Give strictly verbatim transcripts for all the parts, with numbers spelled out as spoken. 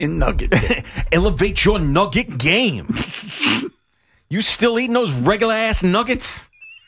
in nugget game. Elevate your nugget game. You still eating those regular-ass nuggets?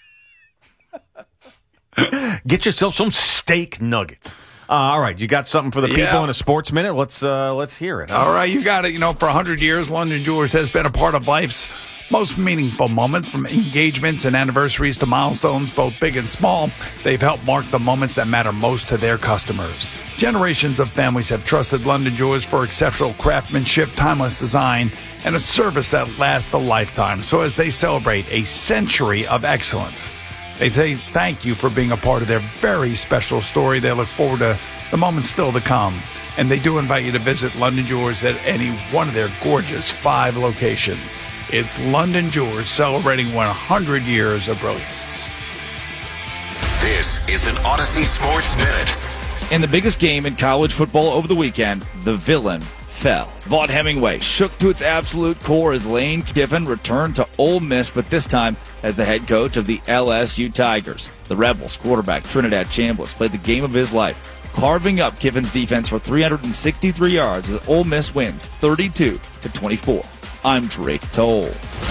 Get yourself some steak nuggets. Uh, all right, you got something for the people yeah. in a sports minute? Let's uh, let's hear it. All right, you got it. You know, for one hundred years, London Jewelers has been a part of life's most meaningful moments, from engagements and anniversaries to milestones, both big and small. They've helped mark the moments that matter most to their customers. Generations of families have trusted London Jewelers for exceptional craftsmanship, timeless design, and a service that lasts a lifetime. So as they celebrate a century of excellence, they say thank you for being a part of their very special story. They look forward to the moments still to come. And they do invite you to visit London Jewelers at any one of their gorgeous five locations. It's London Jewelers celebrating one hundred years of brilliance. This is an Odyssey Sports Minute. In the biggest game in college football over the weekend, the villain fell. Vaught Hemingway shook to its absolute core as Lane Kiffin returned to Ole Miss, but this time as the head coach of the L S U Tigers. The Rebels quarterback Trinidad Chambliss played the game of his life, carving up Kiffin's defense for three hundred sixty-three yards as Ole Miss wins thirty-two to twenty-four. I'm Drake Toll.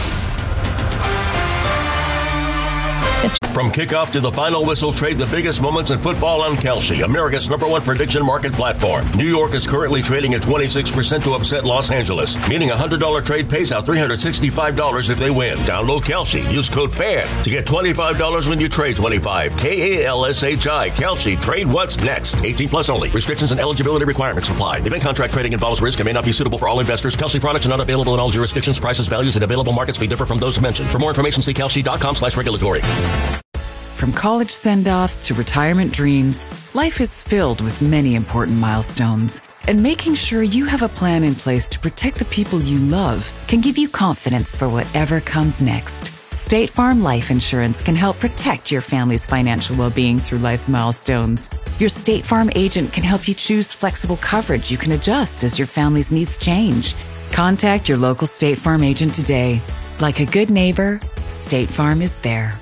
From kickoff to the final whistle, trade the biggest moments in football on Kalshi, America's number one prediction market platform. New York is currently trading at twenty-six percent to upset Los Angeles, meaning a one hundred dollars trade pays out three hundred sixty-five dollars if they win. Download Kalshi. Use code FAN to get twenty-five dollars when you trade twenty-five. K A L S H I. Kalshi. Trade what's next. eighteen plus only. Restrictions and eligibility requirements apply. Event contract trading involves risk and may not be suitable for all investors. Kalshi products are not available in all jurisdictions. Prices, values, and available markets may differ from those mentioned. For more information, see kalshi.com slash regulatory. From college send-offs to retirement dreams, life is filled with many important milestones. And making sure you have a plan in place to protect the people you love can give you confidence for whatever comes next. State Farm Life Insurance can help protect your family's financial well-being through life's milestones. Your State Farm agent can help you choose flexible coverage you can adjust as your family's needs change. Contact your local State Farm agent today. Like a good neighbor, State Farm is there.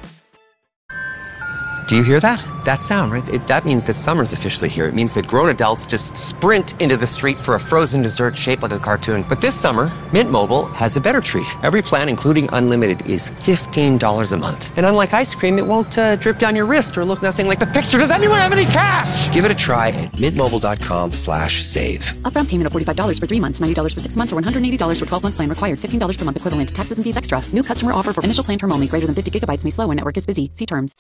Do you hear that? That sound, right? It, that means that summer's officially here. It means that grown adults just sprint into the street for a frozen dessert shaped like a cartoon. But this summer, Mint Mobile has a better treat. Every plan, including unlimited, is fifteen dollars a month. And unlike ice cream, it won't uh, drip down your wrist or look nothing like the picture. Does anyone have any cash? Give it a try at mintmobile.com slash save. Upfront payment of forty-five dollars for three months, ninety dollars for six months, or one hundred eighty dollars for twelve-month plan required. fifteen dollars per month equivalent. Taxes and fees extra. New customer offer for initial plan term only. Greater than fifty gigabytes may slow when network is busy. See terms.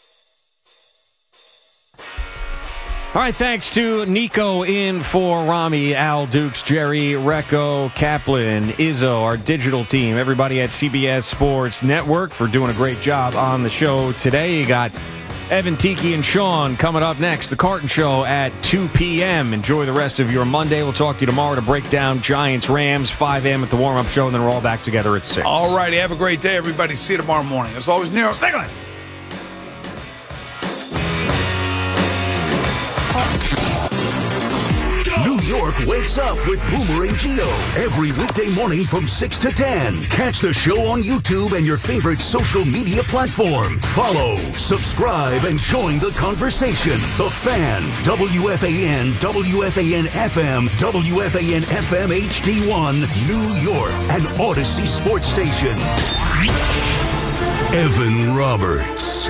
All right, thanks to Nico in for Rami, Al Dukes, Jerry, Recco, Kaplan, Izzo, our digital team, everybody at C B S Sports Network for doing a great job on the show today. You got Evan, Tiki, and Sean coming up next. The Carton Show at two p.m. Enjoy the rest of your Monday. We'll talk to you tomorrow to break down Giants-Rams, five a.m. at the warm-up show, and then we're all back together at six. All righty, have a great day, everybody. See you tomorrow morning. As always, Nero, stay on us. New York wakes up with Boomer and Gio every weekday morning from six to ten. Catch the show on YouTube and your favorite social media platform. Follow, subscribe, and join the conversation. The Fan, W F A N, W F A N F M, W F A N F M H D one, New York, and Odyssey Sports Station. Evan Roberts.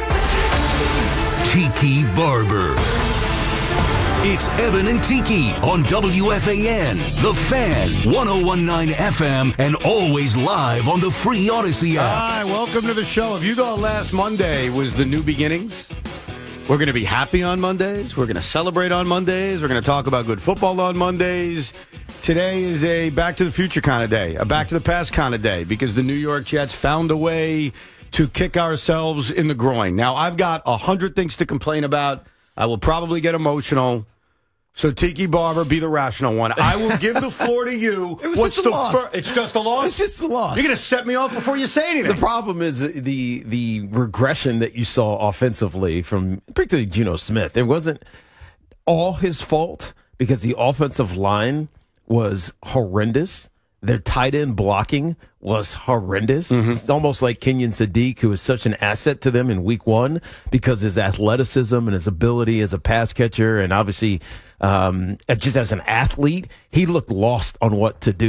Tiki Barber. It's Evan and Tiki on W F A N, The Fan, one oh one point nine F M, and always live on the free Odyssey app. Hi, welcome to the show. If you thought last Monday was the new beginnings, we're going to be happy on Mondays. We're going to celebrate on Mondays. We're going to talk about good football on Mondays. Today is a back to the future kind of day, a back to the past kind of day, because the New York Jets found a way to kick ourselves in the groin. Now, I've got a hundred things to complain about. I will probably get emotional. So, Tiki Barber, be the rational one. I will give the floor to you. It was What's just a the loss. fir- It's just a loss? It's just a loss. You're going to set me off before you say anything. The problem is the the regression that you saw offensively from particularly Geno Smith. It wasn't all his fault because the offensive line was horrendous. their tight end blocking was horrendous. Mm-hmm. It's almost like Kenyon Sadiq, who is such an asset to them in week one because his athleticism and his ability as a pass catcher and obviously um, just as an athlete, he looked lost on what to do.